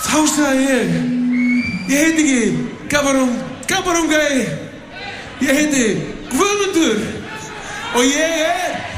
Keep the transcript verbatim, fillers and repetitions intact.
Þá sagði ég, ég heiti ekki Gabarum, Gabarum gæi, ég heiti Guðmundur og ég er